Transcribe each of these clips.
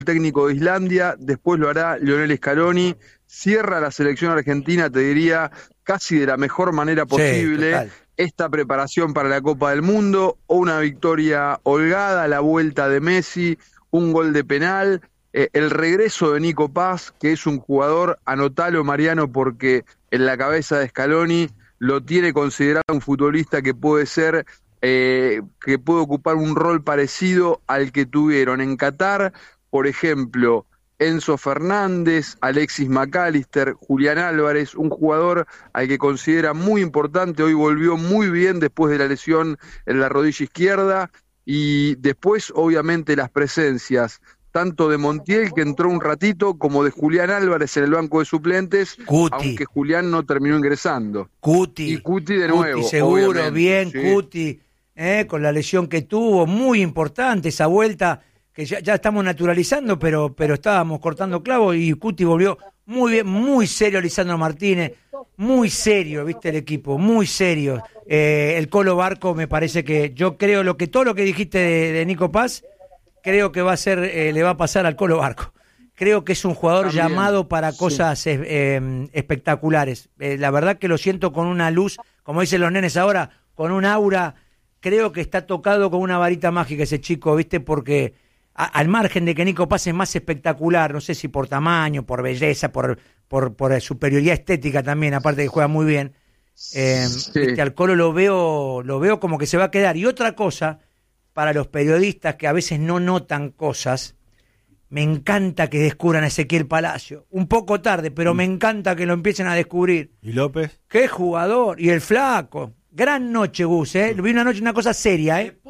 técnico de Islandia, después lo hará Lionel Scaloni, cierra la selección argentina, te diría, casi de la mejor manera posible, Sí, esta preparación para la Copa del Mundo, una victoria holgada, la vuelta de Messi, un gol de penal, el regreso de Nico Paz, que es un jugador, anotalo Mariano, porque en la cabeza de Scaloni lo tiene considerado un futbolista que puede ser, que puede ocupar un rol parecido al que tuvieron en Qatar, por ejemplo, Enzo Fernández, Alexis McAllister, Julián Álvarez, un jugador al que considera muy importante, hoy volvió muy bien después de la lesión en la rodilla izquierda, y después obviamente las presencias tanto de Montiel, que entró un ratito, como de Julián Álvarez en el banco de suplentes, Cuti. aunque Julián no terminó ingresando. Cuti. Y Cuti de nuevo. Cuti seguro, obviamente, bien, sí. Cuti, con la lesión que tuvo, muy importante esa vuelta, que ya estamos naturalizando, pero estábamos cortando clavos y Cuti volvió muy bien, muy serio Lisandro Martínez, muy serio, viste el equipo, muy serio. El Colo Barco me parece que, yo creo todo lo que dijiste de Nico Paz, creo que va a ser, le va a pasar al Colo Barco. Creo que es un jugador También, llamado para sí. cosas espectaculares. La verdad que lo siento con una luz, como dicen los nenes ahora, con un aura. Creo que está tocado con una varita mágica ese chico, ¿viste? Porque al margen de que Nico Paz es más espectacular, no sé si por tamaño, por belleza, por superioridad estética también, aparte que juega muy bien, ¿viste? Al Colo lo veo como que se va a quedar. Y otra cosa, para los periodistas que a veces no notan cosas, me encanta que descubran a Ezequiel Palacio. Un poco tarde, pero me encanta que lo empiecen a descubrir. ¿Y López? ¡Qué jugador! Y el flaco. Gran noche, Gus, ¿eh? Vi una noche, una cosa seria, ¿eh?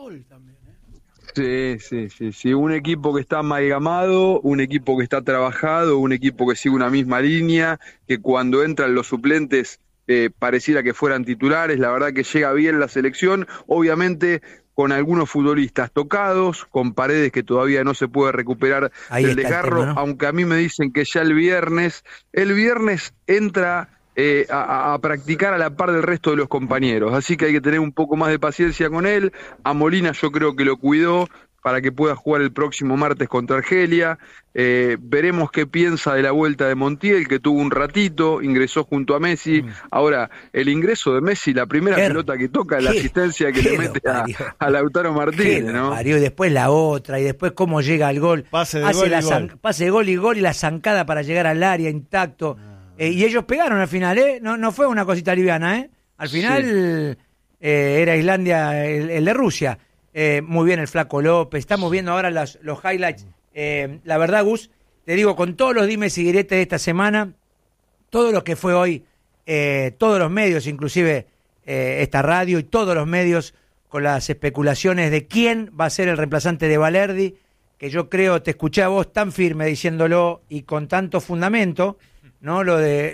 Sí. Un equipo que está amalgamado, un equipo que está trabajado, un equipo que sigue una misma línea, que cuando entran los suplentes pareciera que fueran titulares. La verdad que llega bien la selección, obviamente con algunos futbolistas tocados, con Paredes que todavía no se puede recuperar del desgarro, ¿no? Aunque a mí me dicen que ya el viernes entra a practicar a la par del resto de los compañeros, así que hay que tener un poco más de paciencia con él. A Molina yo creo que lo cuidó para que pueda jugar el próximo martes contra Argelia. Veremos qué piensa de la vuelta de Montiel, que tuvo un ratito, ingresó junto a Messi. Ahora, el ingreso de Messi, la primera pelota que toca, la asistencia que le mete a Lautaro Martínez, ¿no? Y después la otra, y después cómo llega al gol. Pase de gol y la zancada para llegar al área intacto. Y ellos pegaron al final, ¿eh? No fue una cosita liviana, ¿eh? Al final era Islandia el de Rusia. Muy bien el Flaco López. Estamos viendo ahora los highlights. La verdad, Gus, te digo, con todos los dimes y diretes de esta semana, todo lo que fue hoy, todos los medios, inclusive esta radio y todos los medios, con las especulaciones de quién va a ser el reemplazante de Valerdi, que yo creo, te escuché a vos tan firme diciéndolo y con tanto fundamento, ¿no? Lo de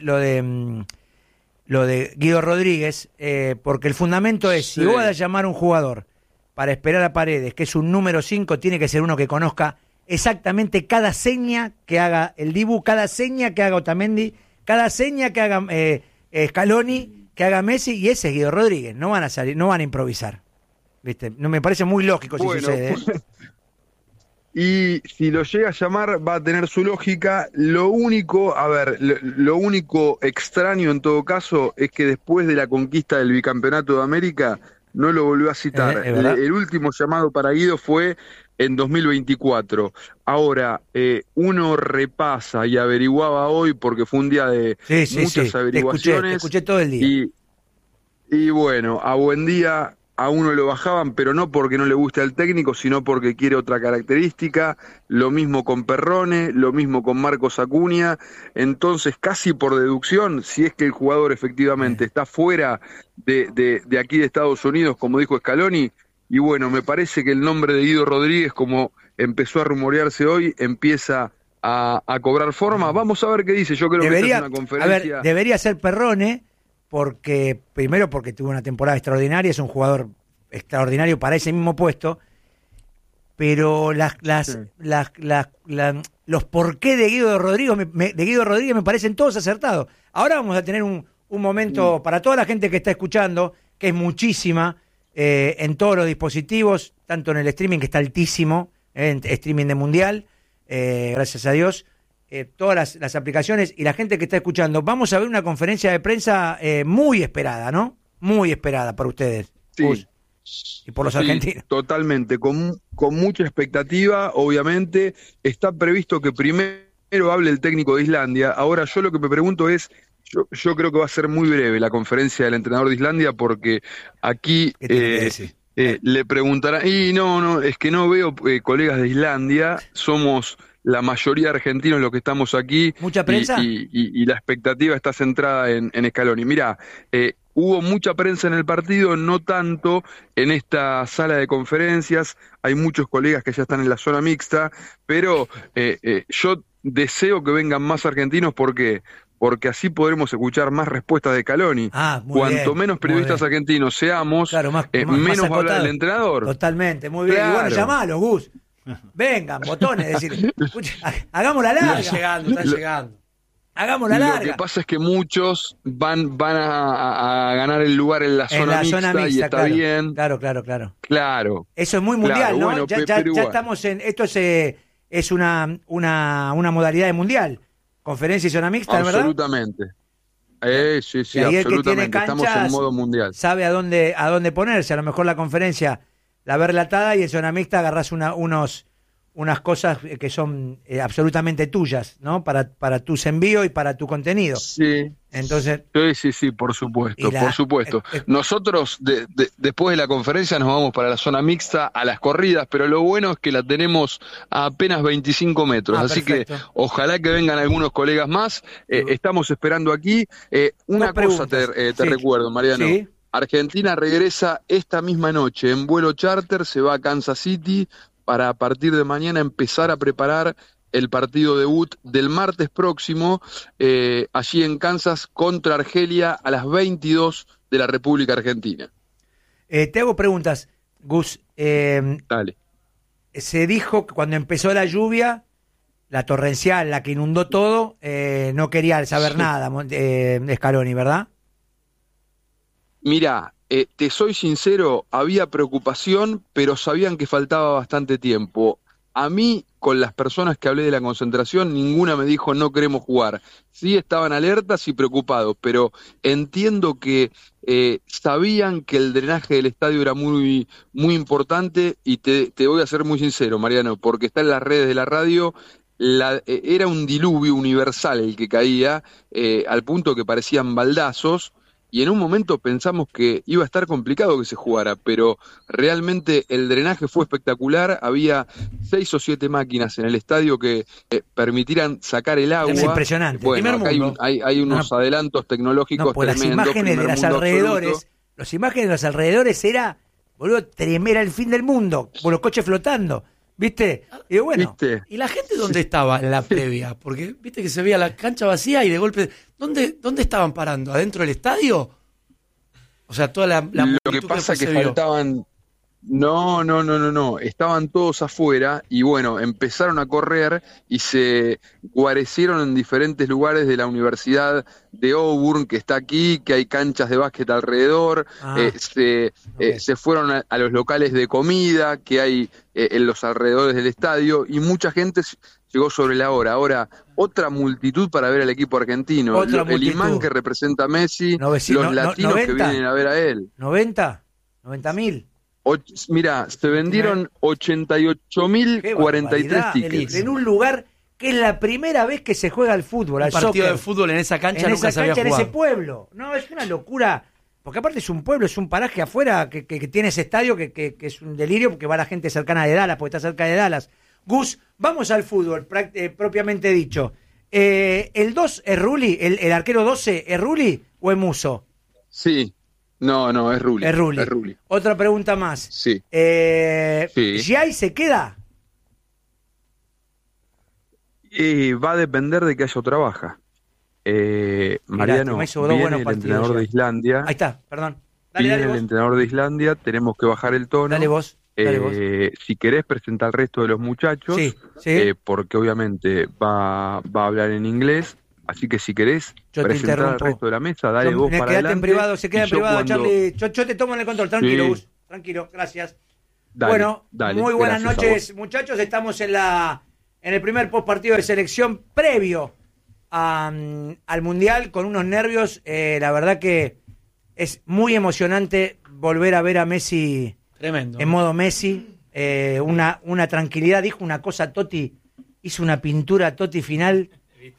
Guido Rodríguez, porque el fundamento es, si vos vas a llamar a un jugador para esperar a Paredes, que es un número 5, tiene que ser uno que conozca exactamente cada seña que haga el Dibu, cada seña que haga Otamendi, cada seña que haga Scaloni, que haga Messi, y ese es Guido Rodríguez. No van a salir, no van a improvisar, ¿viste? No me parece muy lógico si sucede, ¿eh? Y si lo llega a llamar va a tener su lógica. Lo único extraño en todo caso es que después de la conquista del bicampeonato de América no lo volvió a citar. El último llamado para Guido fue en 2024. Ahora, uno repasa y averiguaba hoy, porque fue un día de muchas averiguaciones. Te escuché todo el día. Y bueno, a Buendía a uno lo bajaban, pero no porque no le guste al técnico, sino porque quiere otra característica. Lo mismo con Perrone, lo mismo con Marcos Acuña. Entonces, casi por deducción, si es que el jugador efectivamente está fuera de aquí de Estados Unidos, como dijo Scaloni, y bueno, me parece que el nombre de Guido Rodríguez, como empezó a rumorearse hoy, empieza a cobrar forma. Vamos a ver qué dice. Yo creo que esta es una conferencia. Debería ser Perrone, porque primero porque tuvo una temporada extraordinaria, es un jugador extraordinario para ese mismo puesto, pero los porqué de Guido Rodríguez me parecen todos acertados. Ahora vamos a tener un momento para toda la gente que está escuchando, que es muchísima, en todos los dispositivos, tanto en el streaming, que está altísimo, en streaming de Mundial, gracias a Dios, todas las aplicaciones y la gente que está escuchando. Vamos a ver una conferencia de prensa muy esperada, ¿no? Muy esperada por ustedes. Sí. Y por los argentinos. Totalmente, con mucha expectativa, obviamente. Está previsto que primero hable el técnico de Islandia. Ahora yo lo que me pregunto es, yo creo que va a ser muy breve la conferencia del entrenador de Islandia, porque aquí le preguntarán, y no, es que no veo colegas de Islandia, somos la mayoría de argentinos los que estamos aquí. ¿Mucha prensa? Y la expectativa está centrada en Scaloni. Mirá, hubo mucha prensa en el partido, no tanto en esta sala de conferencias. Hay muchos colegas que ya están en la zona mixta, pero yo deseo que vengan más argentinos. ¿Por qué? Porque así podremos escuchar más respuestas de Scaloni. Cuanto menos periodistas argentinos seamos, claro, menos va a hablar el entrenador. Totalmente, muy bien. Claro. Y bueno, llamalo, Gus. Vengan, botones, decir, hagámosla larga. Está llegando. Hagámosla larga. Lo que pasa es que muchos van a ganar el lugar en la zona mixta y está claro, bien. Claro. Eso es muy mundial, ¿no? Bueno, ya estamos en... Esto es una modalidad de mundial. Conferencia y zona mixta, ¿verdad? Absolutamente. Sí, absolutamente. Estamos en modo mundial. Sabe a dónde ponerse. A lo mejor la conferencia la ve relatada y en zona mixta agarrás unas cosas que son absolutamente tuyas, ¿no? Para tus envíos y para tu contenido. Sí. Entonces. Sí, por supuesto, por supuesto. Nosotros, después de la conferencia, nos vamos para la zona mixta a las corridas, pero lo bueno es que la tenemos a apenas 25 metros. Así perfecto. Que ojalá que vengan algunos colegas más. Estamos esperando aquí. Una cosa te recuerdo, Mariano. Sí. Argentina regresa esta misma noche en vuelo charter, se va a Kansas City para a partir de mañana empezar a preparar el partido debut del martes próximo, allí en Kansas contra Argelia a las 22 de la República Argentina. Te hago preguntas, Gus. Dale. Se dijo que cuando empezó la lluvia, la torrencial, la que inundó todo, no quería saber nada Scaloni, ¿verdad? Mirá, te soy sincero, había preocupación, pero sabían que faltaba bastante tiempo. A mí, con las personas que hablé de la concentración, ninguna me dijo no queremos jugar. Sí estaban alertas y preocupados, pero entiendo que sabían que el drenaje del estadio era muy, muy importante y te voy a ser muy sincero, Mariano, porque está en las redes de la radio. Era un diluvio universal el que caía, al punto que parecían baldazos. Y en un momento pensamos que iba a estar complicado que se jugara, pero realmente el drenaje fue espectacular. Había 6 o 7 máquinas en el estadio que permitieran sacar el agua. Es impresionante. Bueno, acá hay unos adelantos tecnológicos tremendos. Las imágenes de las imágenes de los alrededores era, boludo, era el fin del mundo, con los coches flotando. ¿Viste? Y bueno, ¿viste? ¿Y la gente dónde estaba en la previa? Porque viste que se veía la cancha vacía y de golpe, ¿dónde estaban parando? ¿Adentro del estadio? O sea, toda la lo que pasa es que faltaban. No, estaban todos afuera y bueno, empezaron a correr y se guarecieron en diferentes lugares de la Universidad de Auburn, que está aquí, que hay canchas de básquet alrededor. Se fueron a los locales de comida que hay en los alrededores del estadio y mucha gente llegó sobre la hora. Ahora, otra multitud para ver al equipo argentino, el imán que representa a Messi, los latinos 90, que vienen a ver a él. ¿90.000? Mira, se vendieron 88.043 tickets. En un lugar que es la primera vez que se juega al fútbol, al partido soccer. De fútbol en esa cancha, en ese pueblo. No, es una locura. Porque aparte es un pueblo, es un paraje afuera que tiene ese estadio que es un delirio porque va la gente cercana de Dallas, porque está cerca de Dallas. Gus, vamos al fútbol, propiamente dicho. ¿El 2 es Rulli? ¿El arquero 12 es Rulli o es Musso? Sí. No, es Rulli. Es Rulli. Otra pregunta más. Sí. ¿Giai se queda? Va a depender de que haya otra baja. Mariano, viene el entrenador de Islandia. Ahí está, perdón. Viene el entrenador de Islandia, tenemos que bajar el tono. Dale vos. Si querés, presenta al resto de los muchachos, sí. Porque obviamente va a hablar en inglés. Así que si querés presentar al resto de la mesa, dale vos para adelante. En privado, se queda en privado, Charlie. Yo te tomo en el control, tranquilo, Gus. Tranquilo, gracias. Dale, muy buenas noches, muchachos. Estamos en la en el primer post partido de selección previo al Mundial con unos nervios. La verdad que es muy emocionante volver a ver a Messi. Tremendo. En modo Messi. Una tranquilidad. Dijo una cosa Totti, hizo una pintura Totti final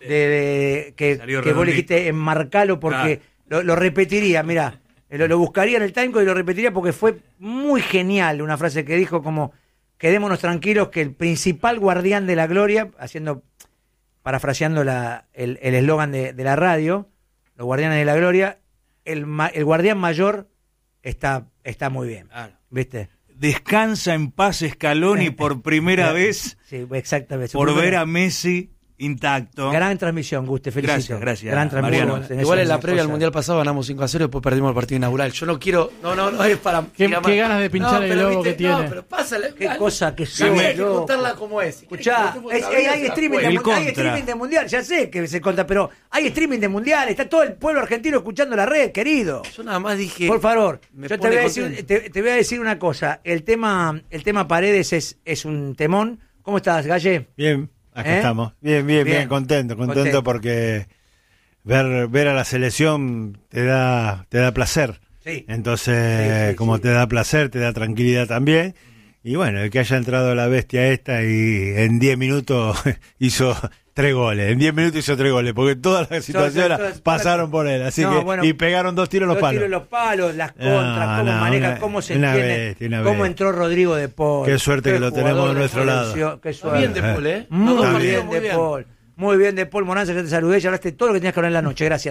que vos le dijiste enmarcalo porque lo repetiría, mirá. Lo buscaría en el timecode y lo repetiría porque fue muy genial una frase que dijo como quedémonos tranquilos que el principal guardián de la gloria, parafraseando el eslogan de la radio, los guardianes de la gloria, el guardián mayor está muy bien, ¿viste? Descansa en paz Scaloni por primera vez, sí, exactamente, por ver a Messi intacto. Gran transmisión, Gus, te felicito. Gracias. Gran transmisión. Igual en la previa al Mundial pasado ganamos 5-0 y después perdimos el partido inaugural. Yo no quiero, no es para... Qué ganas de pinchar el globo que tiene. No, pero pásale. Qué cosa que soy. Hay que contarla como es. Escuchá, hay streaming de Mundial, ya sé que se conta, pero hay streaming de Mundial, está todo el pueblo argentino escuchando la red, querido. Yo nada más dije... Por favor, yo te voy a decir una cosa. El tema Paredes es un temón. ¿Cómo estás, Galle? Bien. Acá estamos. Bien, contento porque ver a la selección te da placer. Sí. Entonces, como te da placer, te da tranquilidad también. Y bueno, el que haya entrado la bestia esta y en 10 minutos hizo 3 goles. En 10 minutos hizo 3 goles, porque todas las situaciones pasaron por él. Así y pegaron 2 tiros en los palos. 2 tiros en los palos, las contras, cómo maneja, cómo se entiende, cómo entró Rodrigo de Paul. Qué suerte que lo tenemos de nuestro lado. Qué suerte. Bien de Paul, Muy bien de Paul. Muy bien de Paul Monanza, ya te saludé, ya hablaste todo lo que tenías que hablar en la noche, gracias.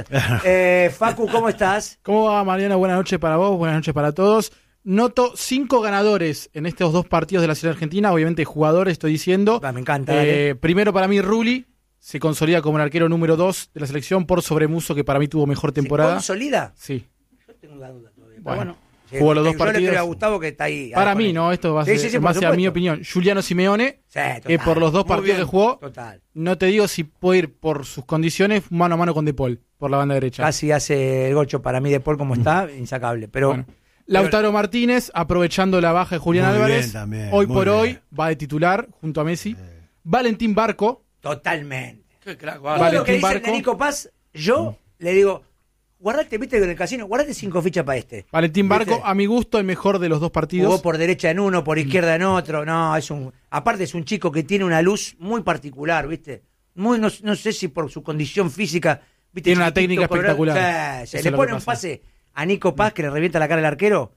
Facu, ¿cómo estás? ¿Cómo va, Mariano? Buenas noches para vos, buenas noches para todos. Noto 5 ganadores en estos 2 partidos de la selección argentina, obviamente jugadores, estoy diciendo. Me encanta. Primero para mí Rulli, se consolida como el arquero número 2 de la selección por sobre Musso, que para mí tuvo mejor temporada. ¿Se consolida? Sí. Yo tengo la duda todavía. Bueno. Jugó los 2 partidos. Yo le creo a Gustavo que está ahí. Para mí, ¿no? Esto va a ser más a mi opinión. Giuliano Simeone, que por los 2 partidos que jugó, no te digo si puede ir por sus condiciones mano a mano con De Paul, por la banda derecha. Casi hace el gocho para mí De Paul como está, insacable. Pero bueno. Lautaro Martínez, aprovechando la baja de Julián Álvarez, hoy por hoy va de titular junto a Messi. Valentín Barco. Totalmente. Qué crack, todo lo que dice de Nico Paz, yo le digo, guardate, viste, en el casino, guardate 5 fichas para este. Valentín Barco, ¿viste? A mi gusto, el mejor de los 2 partidos. Jugó por derecha en uno, por izquierda en otro. No, aparte es un chico que tiene una luz muy particular, ¿viste? No sé si por su condición física, ¿viste? Tiene una técnica espectacular. Se le pone un pase a Nico Paz que le revienta la cara al arquero.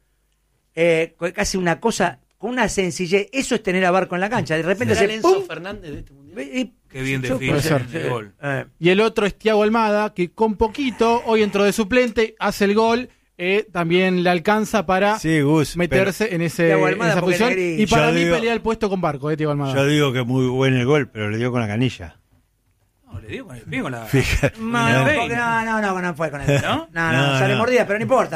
Casi una cosa con una sencillez. Eso es tener a Barco en la cancha. De repente se Enzo Fernández de este mundial. Qué bien define el gol. Y el otro es Thiago Almada, que con poquito, hoy entró de suplente, hace el gol, también le alcanza para meterse en esa posición. Y para mí pelea el puesto con Barco, Thiago Almada. Yo digo que muy buen el gol, pero le dio con la canilla. No, le dio con el pie, con la... No fue con él. ¿No? No, sale mordida, pero no importa.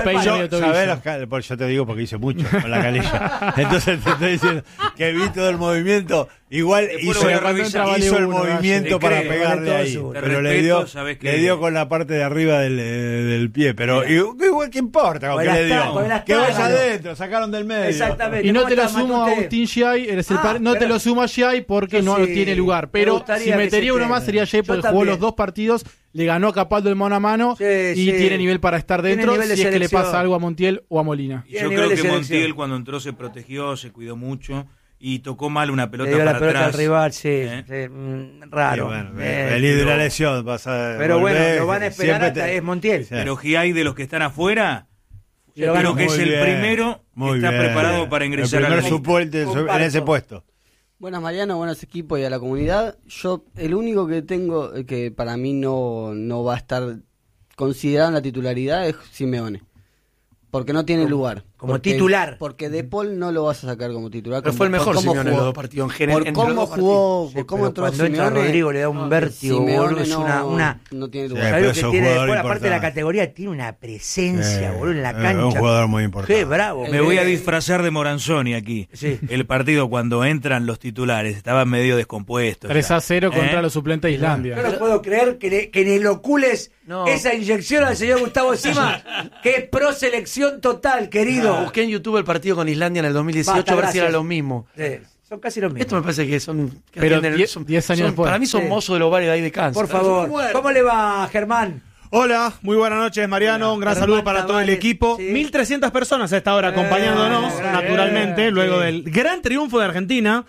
Yo te digo porque hice mucho con la canilla. Entonces te estoy diciendo que vi todo el movimiento. Igual hizo el movimiento para pegarle ahí. Pero le dio con la parte de arriba del pie. Pero igual, ¿qué importa con qué le dio? Que vaya adentro, sacaron del medio. Exactamente. Y no te lo sumo a Agustín Giai, no te lo sumo a Giai porque no tiene lugar. Pero si metería uno más sería Giai porque jugó los 2 partidos, le ganó a Capaldo el mano a mano y tiene nivel para estar dentro si es que le pasa algo a Montiel o a Molina. Yo creo que Montiel cuando entró se protegió, se cuidó mucho y tocó mal una pelota para la pelota atrás. Al rival, raro. Venir de una lesión, pero bueno, lo van a esperar es Montiel. Pero Giai, de los que están afuera, yo creo que es el primero que está preparado para ingresar al suplente en ese puesto. Buenas, Mariano, buenos equipos y a la comunidad. Yo, el único que tengo que para mí no va a estar considerado en la titularidad es Simeone. Porque no tiene lugar. Como titular. Porque De Paul no lo vas a sacar como titular. Pero fue el mejor Simeone en los 2 partidos. En general, por cómo jugó, por cómo entró cuando Simeone. Entra Rodrigo le da un vértigo, boludo. Es no tiene lugar. ¿Sabés lo que tiene después? Aparte de la categoría, tiene una presencia, boludo, en la cancha. Es un jugador muy importante. Qué bravo. Me voy a disfrazar de Moranzoni aquí. Sí. El partido, cuando entran los titulares, estaba medio descompuesto. 3-0 contra los suplentes de Islandia. Yo no puedo creer que le inocules esa inyección al señor Gustavo Sima, que es pro selección total, querido. Busqué en YouTube el partido con Islandia en el 2018 a ver si era lo mismo. Son casi los mismos. Esto me parece que son... Que pero 10 años después. Para mí son mozos de los bares de ahí de Kansas. Por favor. ¿Cómo le va, Germán? Hola, muy buenas noches, Mariano. Un gran saludo para todo el equipo. Sí. 1.300 personas a esta hora acompañándonos, naturalmente, luego del gran triunfo de Argentina.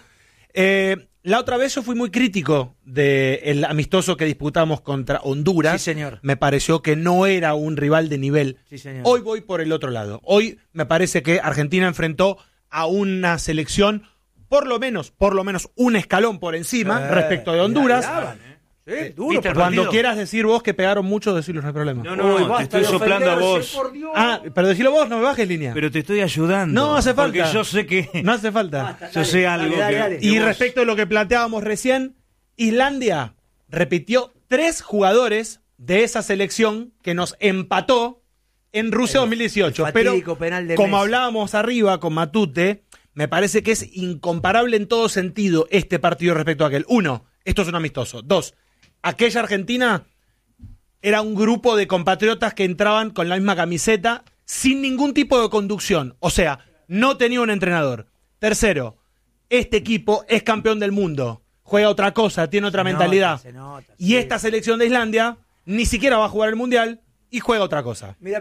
La otra vez yo fui muy crítico del amistoso que disputamos contra Honduras. Sí, señor. Me pareció que no era un rival de nivel. Sí, señor. Hoy voy por el otro lado. Hoy me parece que Argentina enfrentó a una selección por lo menos un escalón por encima respecto de Honduras. Sí, duro. Cuando quieras decir vos que pegaron mucho, decirlo, no hay problema. No, te estoy soplando a vos. Pero decilo vos, no me bajes línea. Pero te estoy ayudando. No hace falta. Porque yo sé que... No hace falta. Yo sé algo. Dale. Y respecto a lo que planteábamos recién, Islandia repitió 3 jugadores de esa selección que nos empató en Rusia 2018. Pero penal de como Messi. hablábamos arriba con Matute, me parece que es incomparable en todo sentido este partido respecto a aquel. 1, esto es un amistoso. 2, aquella Argentina era un grupo de compatriotas que entraban con la misma camiseta sin ningún tipo de conducción. O sea, no tenía un entrenador. 3, este equipo es campeón del mundo. Juega otra cosa, tiene otra mentalidad. Se nota, y sí. esta selección de Islandia ni siquiera va a jugar el Mundial y juega otra cosa. Mira.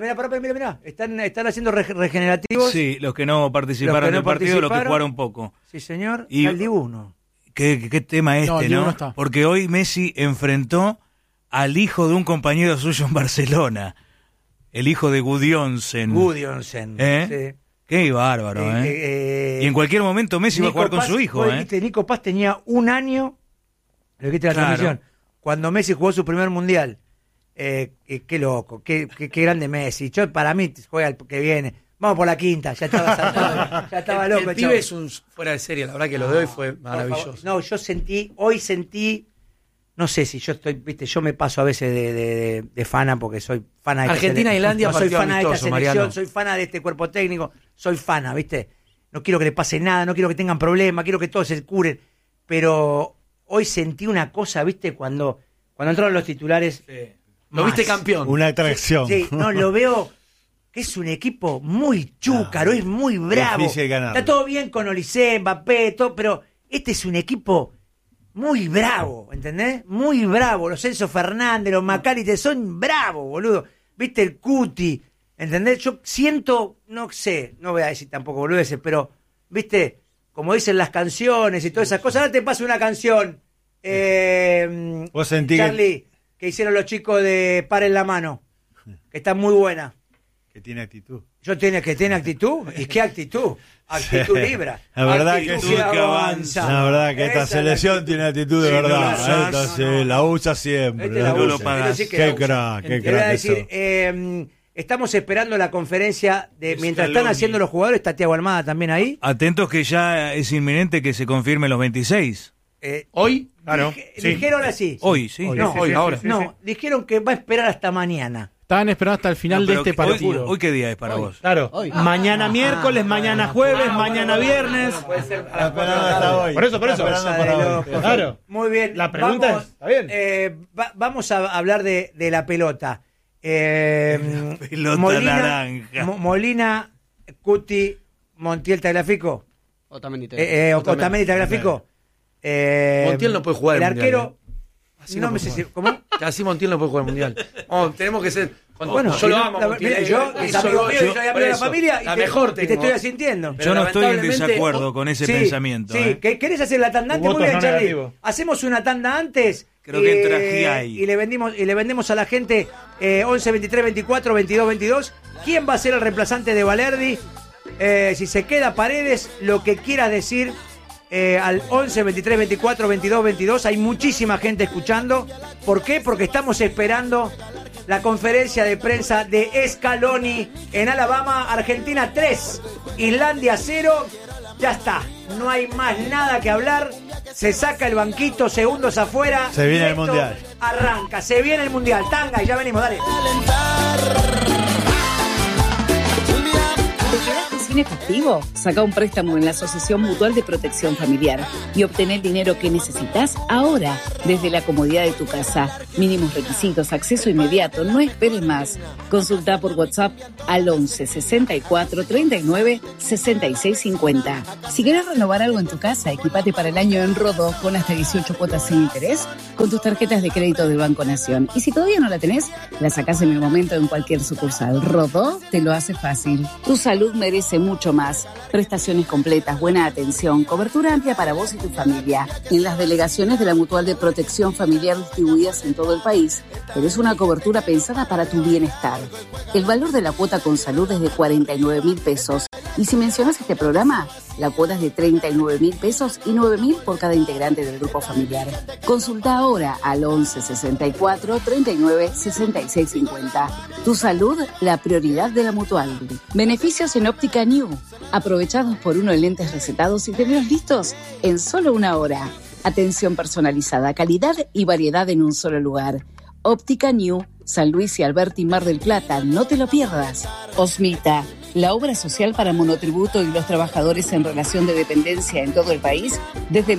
Están haciendo regenerativos. Sí, los que no participaron del partido, los que jugaron poco. Sí, señor. Y el dibuno. ¿Qué tema No, el este, Dibu no? no está. Porque hoy Messi enfrentó al hijo de un compañero suyo en Barcelona. El hijo de Gudjonsen. Sí. Qué bárbaro, y en cualquier momento Messi va a jugar con su hijo, Nico Paz tenía un año, lo que la transmisión, cuando Messi jugó su primer mundial. Qué loco, qué grande Messi. Para mí juega el que viene. Vamos por la quinta, ya estaba saltado, ya estaba loco. El pibe es un fuera de serie, la verdad que lo de hoy fue maravilloso. No, hoy sentí, no sé si yo estoy, viste, yo me paso a veces de fana porque soy fana de Argentina e Islandia, no soy fana de esta amistoso, selección, Mariano. soy fana de este cuerpo técnico, soy fana, viste. No quiero que le pase nada, no quiero que tengan problemas, quiero que todos se curen. Pero hoy sentí una cosa, viste, cuando entraron los titulares. Lo viste campeón. Una atracción. Sí, no, lo veo que es un equipo muy chúcaro, es muy bravo. Difícil ganarlo. Está todo bien con Olise, Mbappé, todo, pero este es un equipo muy bravo, ¿entendés? Muy bravo. Los Enzo Fernández, los Macalister son bravos, boludo. ¿Viste el Cuti? ¿Entendés? Yo siento, no sé, no voy a decir tampoco boludeces, pero, ¿viste? Como dicen las canciones y todas esas cosas. Ahora te paso una canción, ¿Vos sentís Charlie, que hicieron los chicos de Paren la Mano, que está muy buena. que tiene actitud? Que tiene actitud. ¿Y qué actitud? Actitud libra. La verdad actitud que avanza. La verdad que esta Esa selección es tiene actitud de verdad. Esta sí, la usa siempre. Este la la usa, usa. este lo sí que Qué la usa. crack, qué Te voy a crack decir, eso. estamos esperando la conferencia de mientras están Scaloni. haciendo los jugadores. Está Thiago Almada también ahí. Atentos que ya es inminente que se confirmen los 26. Hoy, Claro, sí. Dijeron así. Hoy, sí. ahora. No, dijeron que va a esperar hasta mañana. Estaban esperando hasta el final No, de pero este partido. Hoy qué día es para vos. Claro, mañana miércoles, mañana jueves, mañana viernes. Está esperando hasta hoy. Por eso. Está esperando Cosa para de hoy. loco. Claro. Muy bien. La pregunta vamos, es, ¿está bien? Vamos a hablar de la pelota. Pelota naranja. Molina, Cuti, Montiel Tagliafico. Otamendi Tagliafico. Montiel no puede jugar el el arquero. Mundial, Así no no me puede sé si. jugar. ¿Cómo? Así Montiel no puede jugar el Mundial. Tenemos que ser... Bueno, yo lo amo, Montiel. yo es amigo mío, yo amigo de la familia y la te, mejor y te tengo. estoy asintiendo. Pero Yo no estoy en lamentablemente- desacuerdo con ese pensamiento. Sí, ¿querés hacer la tanda antes? Votos Muy bien, no Charlie. negativos. Hacemos una tanda antes. Creo que entra Giai. Y le vendemos a la gente 11 23 24 22 22. ¿Quién va a ser el reemplazante de Valerdi? Si se queda Paredes, lo que quieras decir al 11 23 24 22 22. Hay muchísima gente escuchando. ¿Por qué? Porque estamos esperando la conferencia de prensa de Scaloni en Alabama. Argentina 3, Islandia 0. Ya está, no hay más nada que hablar. Se saca el banquito, segundos afuera. Se viene y el esto Mundial. Arranca, se viene el Mundial. Tanga y ya venimos, dale. Cultura sin efectivo? Saca un préstamo en la Asociación Mutual de Protección Familiar y obtén el dinero que necesitas ahora, desde la comodidad de tu casa. Mínimos requisitos, acceso inmediato, no esperes más. Consulta por WhatsApp al 11 64 39 66 50. Si querés renovar algo en tu casa, equipate para el año en Rodó con hasta 18 cuotas sin interés con tus tarjetas de crédito del Banco Nación. Y si todavía no la tenés, la sacás en el momento en cualquier sucursal. Rodó te lo hace fácil. Tu salud merece mucho más. Prestaciones completas, buena atención, cobertura amplia para vos y tu familia. En las delegaciones de la Mutual de Protección Familiar distribuidas en todo el país, tenés una cobertura pensada para tu bienestar. El valor de la cuota con salud es de 49.000 pesos. Y si mencionas este programa, la cuota es de 39.000 pesos y 9.000 por cada integrante del grupo familiar. Consulta ahora al 11 64 39 66 50. Tu salud, la prioridad de la Mutual. Beneficios en Óptica New. Aprovechados por uno en lentes recetados y tenerlos listos en solo una hora. Atención personalizada, calidad y variedad en un solo lugar. Óptica New, San Luis y Alberti, Mar del Plata. No te lo pierdas. Osmita, la obra social para monotributo y los trabajadores en relación de dependencia en todo el país desde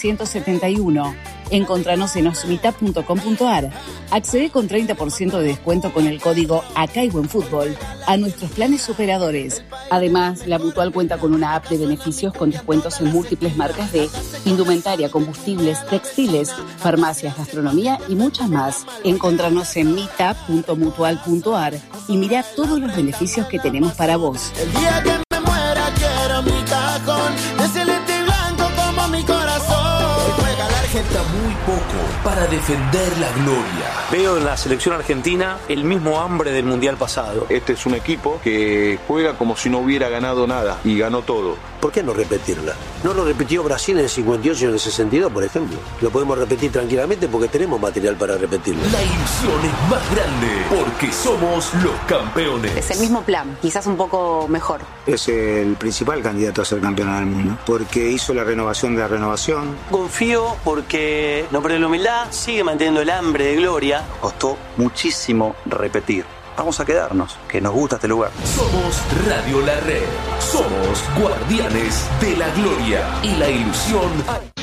1971. Encontranos en osmita.com.ar. Accede con 30% de descuento con el código Acá hay buen fútbol a nuestros planes superadores. Además, la Mutual cuenta con una app de beneficios con descuentos en múltiples marcas de indumentaria, combustibles, textiles, farmacias, gastronomía y muchas más. Encontranos en mitap.mutual.ar y mira todos los beneficios que tenemos para vos. El día que me muera quiero mi cajón de celeste y blanco como mi corazón. Juega la Argentina muy poco para defender la gloria. Veo en la selección argentina el mismo hambre del mundial pasado. Este es un equipo que juega como si no hubiera ganado nada y ganó todo. ¿Por qué no repetirla? No lo repitió Brasil en el 58 y en el 62, por ejemplo. Lo podemos repetir tranquilamente porque tenemos material para repetirlo. La ilusión es más grande porque somos los campeones. Es el mismo plan, quizás un poco mejor. Es el principal candidato a ser campeón del mundo porque hizo la renovación de la renovación. Confío porque no pierde la humildad, sigue manteniendo el hambre de gloria. Costó muchísimo repetir. Vamos a quedarnos, que nos gusta este lugar. Somos Radio La Red. Somos guardianes de la gloria y la ilusión.